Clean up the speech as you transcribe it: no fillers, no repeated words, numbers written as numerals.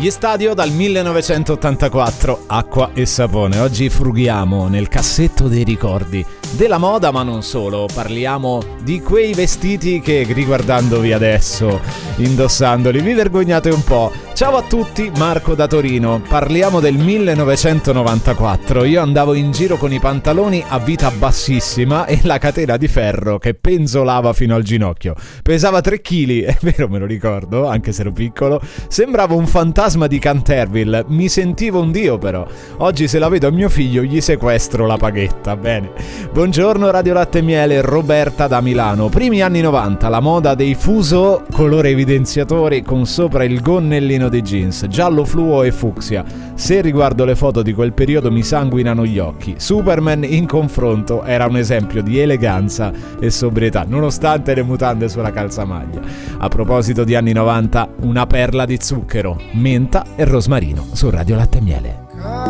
Gli Stadio dal 1984, acqua e sapone. Oggi frughiamo nel cassetto dei ricordi della moda, ma non solo. Parliamo di quei vestiti che, riguardandovi adesso, indossandoli, vi vergognate un po'. Ciao a tutti, Marco da Torino. Parliamo del 1994. Io andavo in giro con i pantaloni a vita bassissima e la catena di ferro che penzolava fino al ginocchio. Pesava 3 kg, è vero, me lo ricordo, anche se ero piccolo. Sembrava un fantasma di Canterville, mi sentivo un dio però. Oggi se la vedo a mio figlio gli sequestro la paghetta. Bene. Buongiorno Radio Latte e Miele, Roberta da Milano. Primi anni 90, la moda dei fuso colore evidenziatori con sopra il gonnellino dei jeans, giallo fluo e fucsia. Se riguardo le foto di quel periodo mi sanguinano gli occhi. Superman in confronto era un esempio di eleganza e sobrietà, nonostante le mutande sulla calzamaglia. A proposito di anni 90, una perla di zucchero, menta e rosmarino su Radio Latte e Miele.